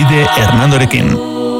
David Hernandorekin.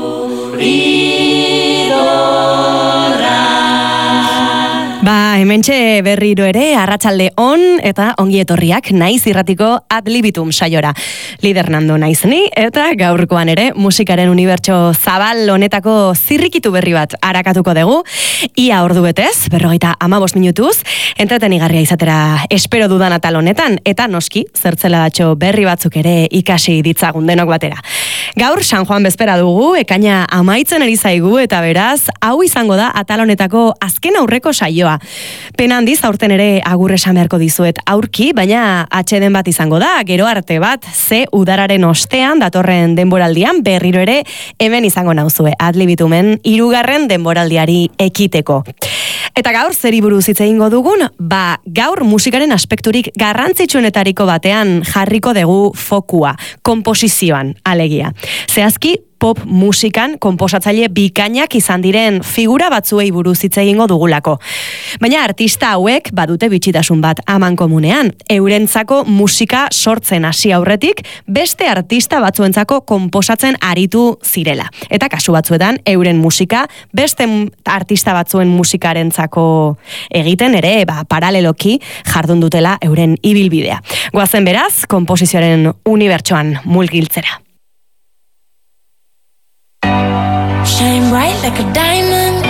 Hementxe berriro ere, arratsalde on eta ongi etorriak naiz irratiko Ad Libitum saiora. Lider Nando naiz ni eta gaurkoan ere musikaren unibertso zabal honetako zirrikitu berri bat arakatuko dugu. Ia ordu betez, 55 minutuz, entretenigarria izatera espero dudan atal honetan eta noski zertzeladatxo berri batzuk ere ikasi ditzagun denok batera. Gaur San Juan bezpera dugu, ekaina amaitzen ari zaigu eta beraz, hau izango da atal honetako azken aurreko saioa. Pena handiz aurten ere agur esan beharko dizuet aurki, baina atxeden bat izango da, gero arte bat, ze udararen ostean datorren denboraldian berriro ere hemen izango nauzue Ad Libitumen 3. denboraldiari ekiteko. Eta gaur zeri buruz hitz egingo dugun, gaur musikaren aspekturik garrantzitsuenetariko batean jarriko dugu fokua, konposizioan alegia. Zehazki pop musikan konposatzaile bikainak izan diren figura batzuei buruz hitz egingo dugulako. Baina artista hauek badute bitxitasun bat amankomunean, eurentzako musika sortzen hasi aurretik beste artista batzuentzako konposatzen aritu zirela. Eta kasu batzuetan euren musika beste artista batzuen musikarentzako egiten ere paraleloki jardun dutela euren ibilbidea. Goazen beraz, konposizioaren unibertsoan mulgiltzera. Shine bright like a diamond.